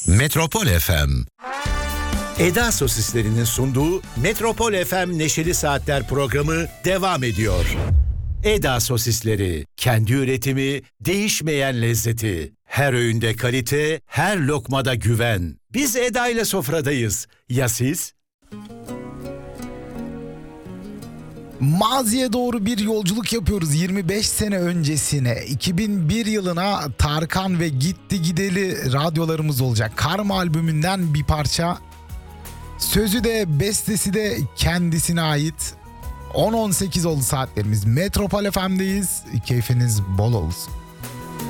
Metropol FM. Eda Sosislerinin sunduğu Metropol FM Neşeli Saatler programı devam ediyor. Eda Sosisleri, kendi üretimi, değişmeyen lezzeti. Her öğünde kalite, her lokmada güven. Biz Eda ile sofradayız. Ya siz? Maziye doğru bir yolculuk yapıyoruz 25 sene öncesine. 2001 yılına Tarkan ve Gitti Gideli radyolarımız olacak. Karma albümünden bir parça. Sözü de bestesi de kendisine ait. 10-18 oldu saatlerimiz. Metropol FM'deyiz. Keyfiniz bol olsun.